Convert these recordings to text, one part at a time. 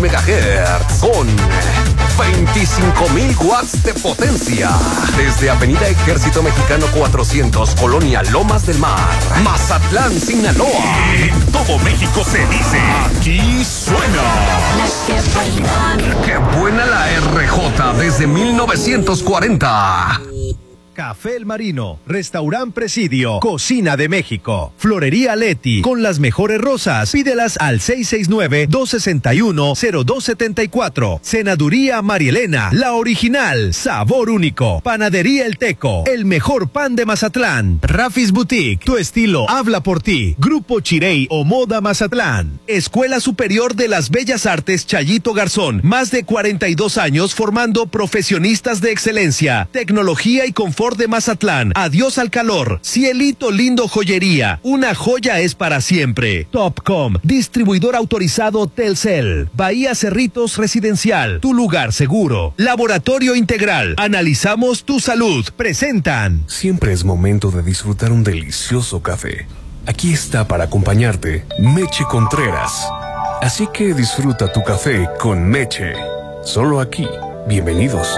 MHz con 25,000 watts de potencia. Desde Avenida Ejército Mexicano 400, Colonia Lomas del Mar, Mazatlán, Sinaloa. En todo México se dice, aquí suena. ¡Qué buena la RJ desde 1940! Café El Marino, Restaurant Presidio, Cocina de México, Florería Leti, con las mejores rosas, pídelas al 669-261-0274, Senaduría Marielena, la original, sabor único, Panadería El Teco, el mejor pan de Mazatlán, Rafis Boutique, tu estilo habla por ti, Grupo Chirey o Moda Mazatlán, Escuela Superior de las Bellas Artes Chayito Garzón, más de 42 años formando profesionistas de excelencia, tecnología y confort de Mazatlán, adiós al calor, Cielito Lindo Joyería, una joya es para siempre, Topcom, distribuidor autorizado Telcel, Bahía Cerritos Residencial, tu lugar seguro, Laboratorio Integral, analizamos tu salud, presentan. Siempre es momento de disfrutar un delicioso café. Aquí está para acompañarte Meche Contreras. Así que disfruta tu café con Meche. Solo aquí. Bienvenidos.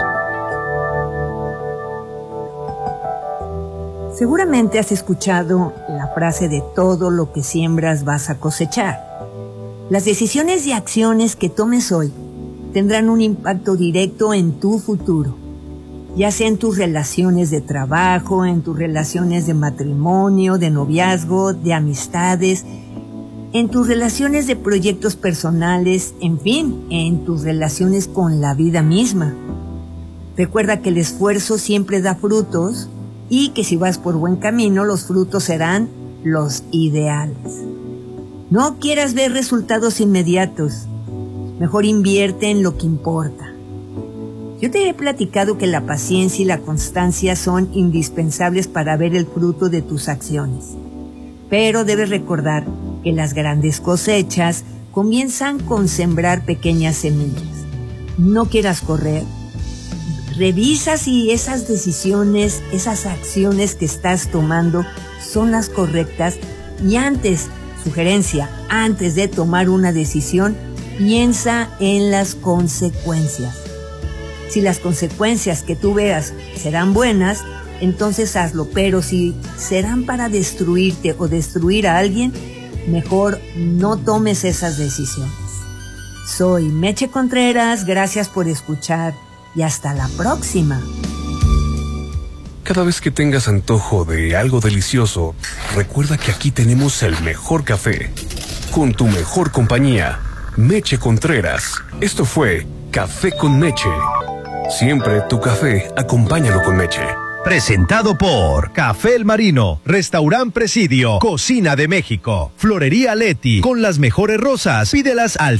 Seguramente has escuchado la frase de todo lo que siembras vas a cosechar. Las decisiones y acciones que tomes hoy tendrán un impacto directo en tu futuro, ya sea en tus relaciones de trabajo, en tus relaciones de matrimonio, de noviazgo, de amistades, en tus relaciones de proyectos personales, en fin, en tus relaciones con la vida misma. Recuerda que el esfuerzo siempre da frutos y que si vas por buen camino, los frutos serán los ideales. No quieras ver resultados inmediatos. Mejor invierte en lo que importa. Yo te he platicado que la paciencia y la constancia son indispensables para ver el fruto de tus acciones. Pero debes recordar que las grandes cosechas comienzan con sembrar pequeñas semillas. No quieras correr. Revisa si esas decisiones, esas acciones que estás tomando son las correctas y antes de tomar una decisión, piensa en las consecuencias. Si las consecuencias que tú veas serán buenas, entonces hazlo, pero si serán para destruirte o destruir a alguien, mejor no tomes esas decisiones. Soy Meche Contreras, gracias por escuchar. Y hasta la próxima. Cada vez que tengas antojo de algo delicioso, recuerda que aquí tenemos el mejor café. Con tu mejor compañía, Meche Contreras. Esto fue Café con Meche. Siempre tu café, acompáñalo con Meche. Presentado por Café El Marino, Restaurant Presidio, Cocina de México, Florería Leti, con las mejores rosas, pídelas al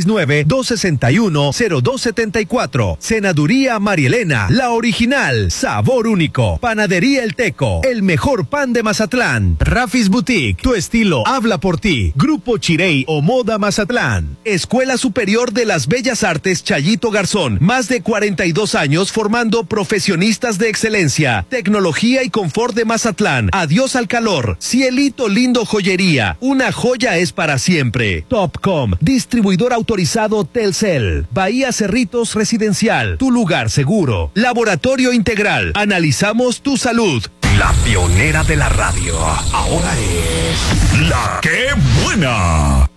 669-261-0274, Senaduría Marielena, la original, sabor único, Panadería El Teco, el mejor pan de Mazatlán, Rafis Boutique, tu estilo habla por ti, Grupo Chirey o Moda Mazatlán, Escuela Superior de las Bellas Artes Chayito Garzón, más de 42 años formando profesionistas de excelencia, tecnología y confort de Mazatlán, adiós al calor, Cielito Lindo Joyería, una joya es para siempre, Topcom, distribuidor autorizado Telcel, Bahía Cerritos Residencial, tu lugar seguro, Laboratorio Integral, analizamos tu salud. La pionera de la radio, ahora es La ¡Qué buena!